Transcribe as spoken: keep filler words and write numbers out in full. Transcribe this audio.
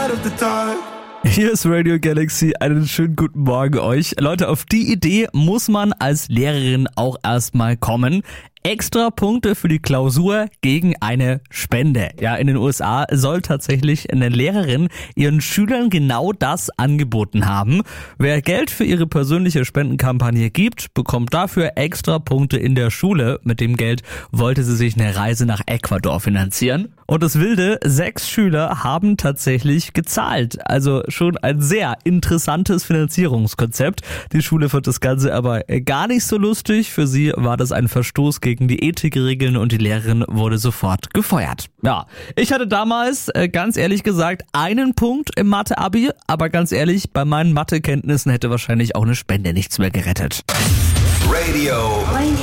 light up the dark. Hier ist Radio Galaxy, einen schönen guten Morgen euch. Leute, auf die Idee muss man als Lehrerin auch erstmal kommen. Extra Punkte für die Klausur gegen eine Spende. Ja, in den U S A soll tatsächlich eine Lehrerin ihren Schülern genau das angeboten haben. Wer Geld für ihre persönliche Spendenkampagne gibt, bekommt dafür extra Punkte in der Schule. Mit dem Geld wollte sie sich eine Reise nach Ecuador finanzieren. Und das Wilde, sechs Schüler haben tatsächlich gezahlt. Also schon ein sehr interessantes Finanzierungskonzept. Die Schule fand das Ganze aber gar nicht so lustig. Für sie war das ein Verstoß gegen die Ethikregeln und die Lehrerin wurde sofort gefeuert. Ja, ich hatte damals, ganz ehrlich gesagt, einen Punkt im Mathe-Abi. Aber ganz ehrlich, bei meinen Mathekenntnissen hätte wahrscheinlich auch eine Spende nichts mehr gerettet. Radio